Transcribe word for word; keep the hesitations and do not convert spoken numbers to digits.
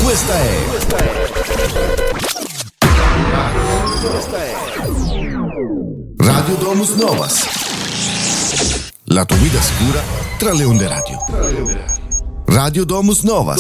Questa è Radio Domus Novas, la tua guida sicura tra le onde radio. Radio Domus Novas.